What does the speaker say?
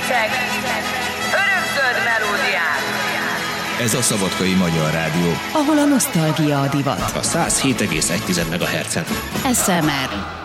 percek örökzöld melódiák. Ez a Szabadkai Magyar Rádió, ahol a nosztalgia a divat. A 107,1 MHz-en. SMR.